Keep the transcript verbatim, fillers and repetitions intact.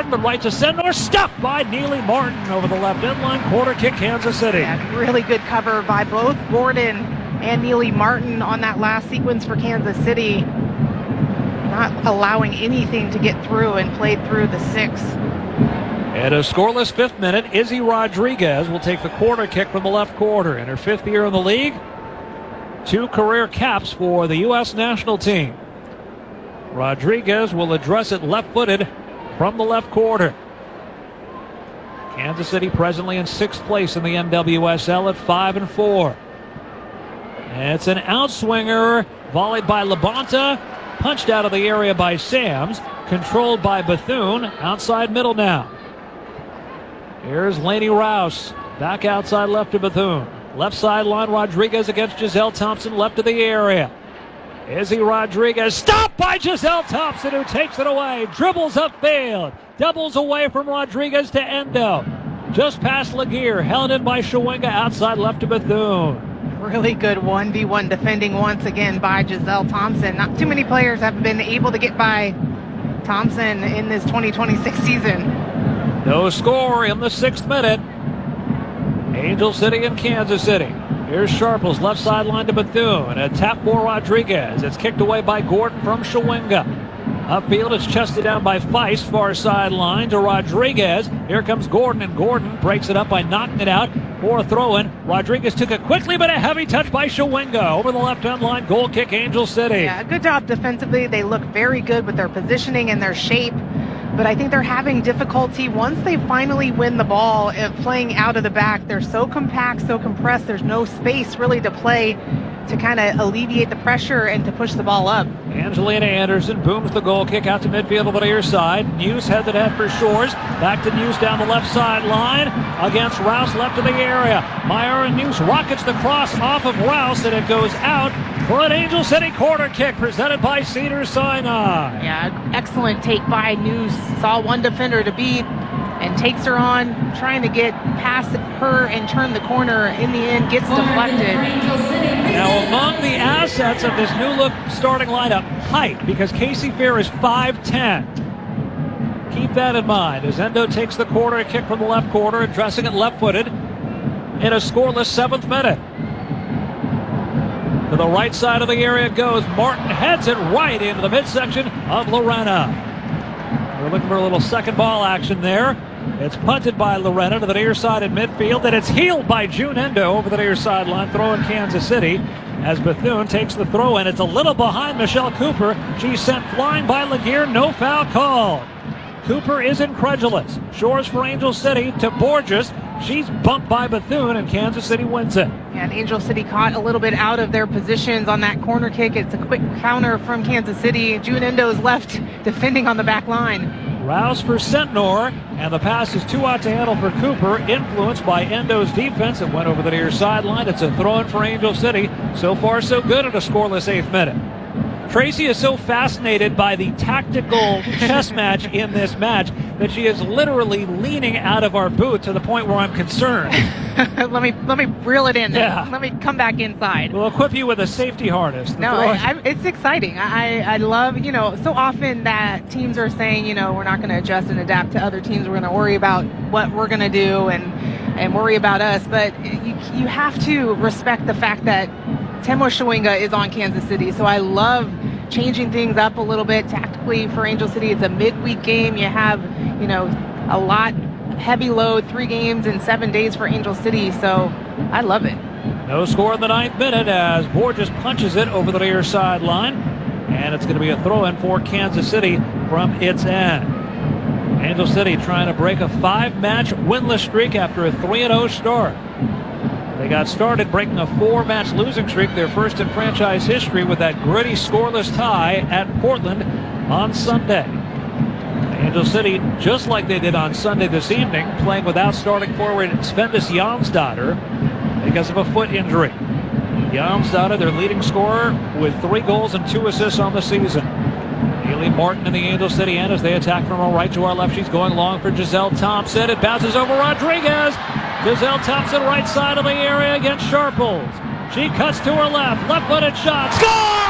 Gordon, but right to Sendor. Stuffed by Neely Martin over the left end line. Corner kick, Kansas City. Yeah, really good cover by both Gordon and Neely Martin on that last sequence for Kansas City. Not allowing anything to get through and played through the six. At a scoreless fifth minute, Izzy Rodriguez will take the corner kick from the left corner. In her fifth year in the league, two career caps for the U S national team. Rodriguez will address it left-footed from the left corner. Kansas City presently in sixth place in the N W S L at five and four. It's an outswinger volleyed by Labonta, punched out of the area by Sams, controlled by Bethune, outside middle now. Here's Lainey Rouse, back outside left to Bethune. Left sideline, Rodriguez against Giselle Thompson, left of the area. Izzy Rodriguez, stopped by Giselle Thompson, who takes it away, dribbles upfield, doubles away from Rodriguez to Endo. Just past Laguerre, held in by Shawinga, outside left to Bethune. Really good one v one defending once again by Giselle Thompson. Not too many players have been able to get by Thompson in this twenty twenty-six season. No score in the sixth minute. Angel City and Kansas City. Here's Sharples, left sideline to Bethune. A tap for Rodriguez. It's kicked away by Gordon from Shawinga. Upfield, it's chested down by Feist, far sideline to Rodriguez. Here comes Gordon, and Gordon breaks it up by knocking it out for a throw-in. Rodriguez took it quickly, but a heavy touch by Shawinga over the left-hand line. Goal kick, Angel City. Yeah, good job defensively. They look very good with their positioning and their shape. But I think they're having difficulty once they finally win the ball of playing out of the back. They're so compact, so compressed. There's no space really to play to kind of alleviate the pressure and to push the ball up. Angelina Anderson booms the goal kick out to midfield over the near side. News head to head for Shores. Back to News down the left sideline against Rouse left of the area. Meyer and News rockets the cross off of Rouse, and it goes out for an Angel City corner kick presented by Cedars-Sinai. Yeah, excellent take by News. Saw one defender to beat and takes her on, trying to get past her and turn the corner. In the end, gets deflected. Now, among the assets of this new look starting lineup, height, because Casey Fair is five ten. Keep that in mind as Endo takes the corner kick from the left corner, addressing it left-footed in a scoreless seventh minute. To the right side of the area goes. Martin heads it right into the midsection of Lorena. We're looking for a little second ball action there. It's punted by Lorena to the near side in midfield, and it's heeled by June Endo over the near sideline, throwing Kansas City as Bethune takes the throw in. It's a little behind Michelle Cooper. She's sent flying by Laguerre, no foul called. Cooper is incredulous. Shores for Angel City to Borges. She's bumped by Bethune, and Kansas City wins it. Yeah, and Angel City caught a little bit out of their positions on that corner kick. It's a quick counter from Kansas City. June Endo is left defending on the back line. Rouse for Sentnor, and the pass is too out to handle for Cooper, influenced by Endo's defense. It went over the near sideline. It's a throw-in for Angel City. So far, so good at a scoreless eighth minute. Tracy is so fascinated by the tactical chess match in this match that she is literally leaning out of our booth to the point where I'm concerned. let me let me reel it in. Yeah. Let me come back inside. We'll equip you with a safety harness. No, I, I, it's exciting. I, I love, you know, so often that teams are saying, you know, we're not going to adjust and adapt to other teams. We're going to worry about what we're going to do and and worry about us. But you you have to respect the fact that Temo Shawinga is on Kansas City. So I love changing things up a little bit tactically for Angel City. It's a midweek game. You have, you know, a lot heavy load, three games in seven days for Angel City. So I love it. No score in the ninth minute as Borges punches it over the near sideline. And it's going to be a throw-in for Kansas City from its end. Angel City trying to break a five-match winless streak after a three and oh start. They got started breaking a four-match losing streak, their first in franchise history, with that gritty scoreless tie at Portland on Sunday. Angel City, just like they did on Sunday this evening, playing without starting forward Svendis Jonsdottir because of a foot injury. Jonsdottir, their leading scorer, with three goals and two assists on the season. Neely Martin in the Angel City end as they attack from our right to our left. She's going long for Giselle Thompson. It bounces over Rodriguez. Giselle Thompson right side of the area against Sharples. She cuts to her left. Left-footed shot. Score!